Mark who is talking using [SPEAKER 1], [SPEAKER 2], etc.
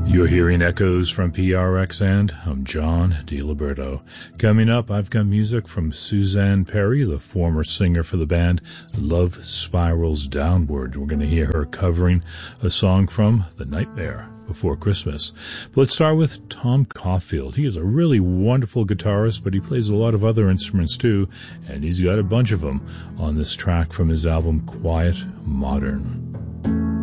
[SPEAKER 1] You're hearing echoes from PRX, and I'm John DiLiberto. Coming up, I've got music from Suzanne Perry, the former singer for the band Love Spirals Downward. We're going to hear her covering a song from The Nightmare Before Christmas. But let's start with Tom Caulfield. He is a really wonderful guitarist, but he plays a lot of other instruments too, and he's got a bunch of them on this track from his album Quiet Modern.